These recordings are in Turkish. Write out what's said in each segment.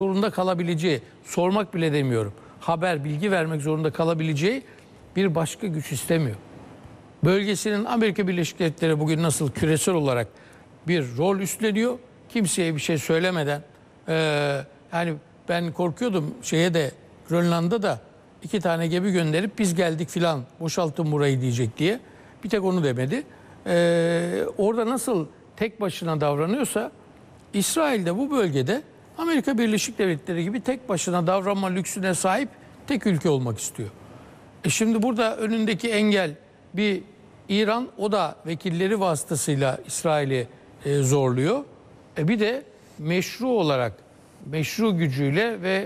zorunda kalabileceği, sormak bile demiyorum, haber, bilgi vermek zorunda kalabileceği bir başka güç istemiyor. Bölgesinin Amerika Birleşik Devletleri bugün nasıl küresel olarak bir rol üstleniyor, kimseye bir şey söylemeden, yani ben korkuyordum Grönland'da da 2 tane gemi gönderip biz geldik filan, boşaltın burayı diyecek diye. Bir tek onu demedi. Orada nasıl tek başına davranıyorsa İsrail de bu bölgede Amerika Birleşik Devletleri gibi tek başına davranma lüksüne sahip tek ülke olmak istiyor. Şimdi burada önündeki engel bir İran, o da vekilleri vasıtasıyla İsrail'i zorluyor. Bir de meşru olarak, meşru gücüyle ve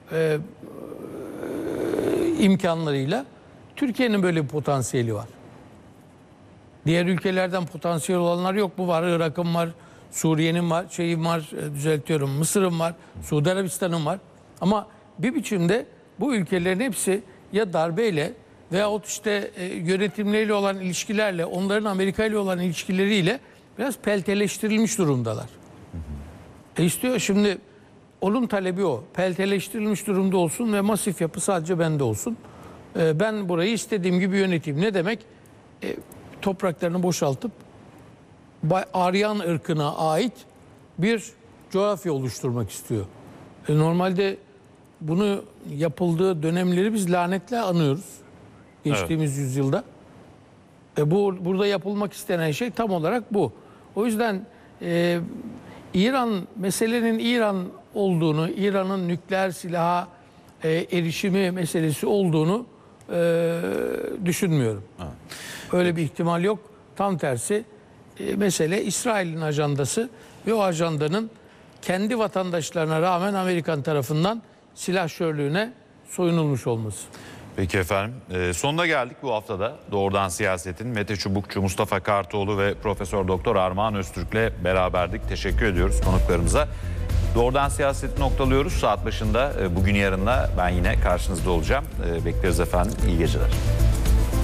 imkanlarıyla Türkiye'nin böyle bir potansiyeli var. Diğer ülkelerden potansiyel olanlar yok mu? Var, Irak'ın var, Suriye'nin var, Mısır'ın var, Suudi Arabistan'ın var. Ama bir biçimde bu ülkelerin hepsi ya darbeyle veyahut yönetimleriyle olan ilişkilerle, onların Amerika ile olan ilişkileriyle biraz pelteleştirilmiş durumdalar. İstiyor şimdi, onun talebi o. Pelteleştirilmiş durumda olsun ve masif yapı sadece bende olsun. Ben burayı istediğim gibi yöneteyim. Ne demek? Topraklarını boşaltıp Aryan ırkına ait bir coğrafya oluşturmak istiyor. Normalde bunu yapıldığı dönemleri biz lanetle anıyoruz. Geçtiğimiz yüzyılda. Burada yapılmak istenen şey tam olarak bu. O yüzden İran, meselenin İran olduğunu, İran'ın nükleer silaha erişimi meselesi olduğunu düşünmüyorum. Öyle bir ihtimal yok. Tam tersi, mesele İsrail'in ajandası ve o ajandanın kendi vatandaşlarına rağmen Amerikan tarafından silahşörlüğüne soyunulmuş olması. Peki efendim. Sonuna geldik bu haftada. Doğrudan Siyaset'in Mete Çubukçu, Mustafa Kartoğlu ve Profesör Doktor Armağan Öztürk'le beraberdik. Teşekkür ediyoruz konuklarımıza. Doğrudan Siyaset'i noktalıyoruz. Saat başında bugün yarınla ben yine karşınızda olacağım. Bekleriz efendim. İyi geceler.